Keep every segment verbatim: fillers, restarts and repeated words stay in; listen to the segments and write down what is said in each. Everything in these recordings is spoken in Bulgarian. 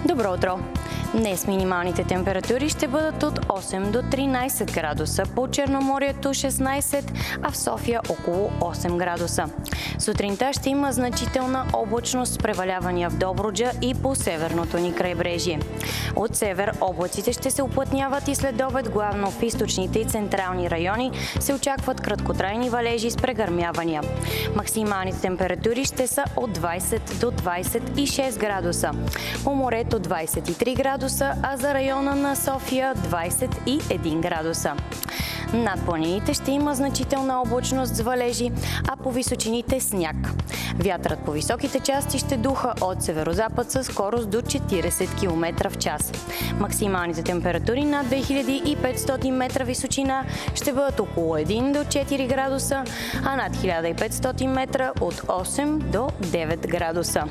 Добро утро! Днес минималните температури ще бъдат от осем до тринайсет градуса, по Черноморието шестнайсет, а в София около осем градуса. Сутринта ще има значителна облачност с превалявания в Добруджа и по северното ни крайбрежие. От север облаците ще се уплътняват и след обед главно в източните и централни райони се очакват краткотрайни валежи с прегърмявания. Максималните температури ще са от двайсет до двайсет и шест градуса. По морето двайсет и три градуса, а за района на София двайсет и един градуса. Над планините ще има значителна облачност с валежи, а по височините сняг. Вятърът по високите части ще духа от северозапад със скорост до четирийсет километра в час. Максималните температури над две хиляди и петстотин метра височина ще бъдат около един до четири градуса, а над хиляда и петстотин метра от осем до девет градуса.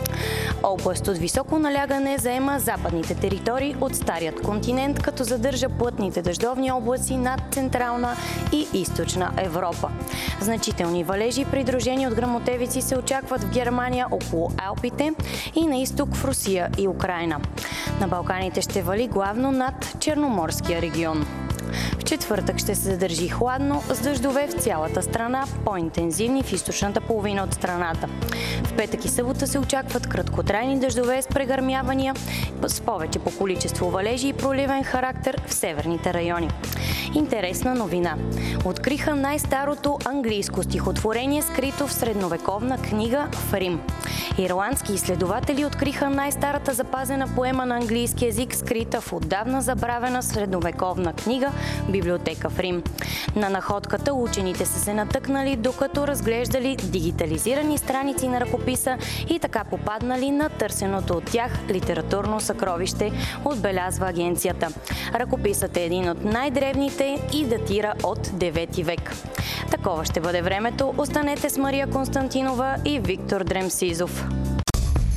Област от високо налягане заема западните територии от Старият континент, като задържа плътните дъждовни облаци над Централна и Източна Европа. Значителни валежи, придружени от гръмотевици, се очакват в Германия около Алпите и на изток в Русия и Украйна. На Балканите ще вали главно над Черноморския регион. В четвъртък ще се задържи хладно с дъждове в цялата страна, по-интензивни в източната половина от страната. В петък и събота се очакват краткотрайни дъждове с прегърмявания, с повече по количество валежи и проливен характер в северните райони. Интересна новина. Откриха най-старото английско стихотворение, скрито в средновековна книга в Рим. Ирландски изследователи откриха най-старата запазена поема на английски език, скрита в отдавна забравена средновековна книга в библиотека в Рим. На находката учените са се натъкнали, докато разглеждали дигитализирани страници на ръкописа и така попаднали на търсеното от тях литературно съкровище, отбелязва агенцията. Ръкописът е един от най-древните и датира от девети век. Такова ще бъде времето. Останете с Мария Константинова и Виктор Дремсизов.